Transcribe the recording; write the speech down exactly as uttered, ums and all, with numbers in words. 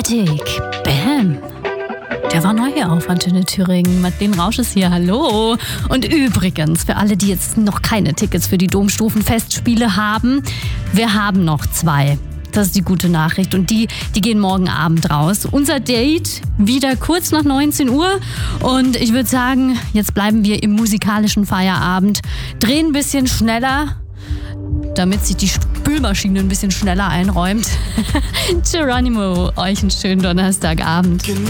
Romantik. Bam. Der war neu hier auf Antenne Thüringen. Madeleine Rausch ist hier, hallo. Und übrigens, für alle, die jetzt noch keine Tickets für die Domstufenfestspiele haben, wir haben noch zwei. Das ist die gute Nachricht. Und die, die gehen morgen Abend raus. Unser Date wieder kurz nach neunzehn Uhr. Und ich würde sagen, jetzt bleiben wir im musikalischen Feierabend. Drehen ein bisschen schneller, damit sich die Spülmaschine ein bisschen schneller einräumt. Geronimo, euch einen schönen Donnerstagabend.